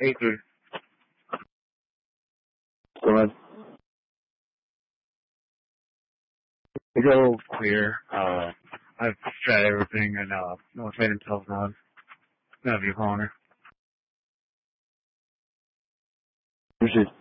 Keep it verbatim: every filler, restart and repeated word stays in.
eight three. Go ahead. It's all clear. Uh, I've tried everything, and uh, no one's made himself known. None of you calling her. Appreciate